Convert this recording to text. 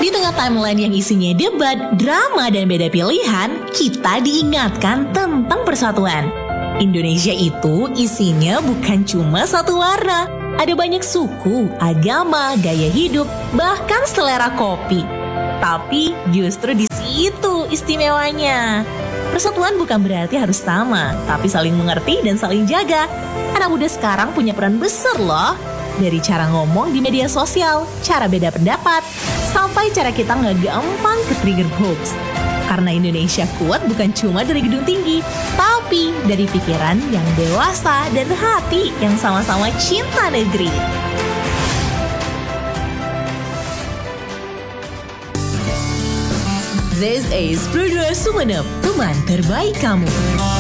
Di tengah timeline yang isinya debat, drama, dan beda pilihan, kita diingatkan tentang persatuan. Indonesia itu isinya bukan cuma satu warna. Ada banyak suku, agama, gaya hidup, bahkan selera kopi. Tapi justru di situ istimewanya. Persatuan bukan berarti harus sama, tapi saling mengerti dan saling jaga. Anak muda sekarang punya peran besar loh. Dari cara ngomong di media sosial, cara beda pendapat, sampai cara kita nggak gampang ke trigger hoax. Karena Indonesia kuat bukan cuma dari gedung tinggi, tapi dari pikiran yang dewasa dan hati yang sama-sama cinta negeri. This is Producer Sumenep, teman terbaik kamu.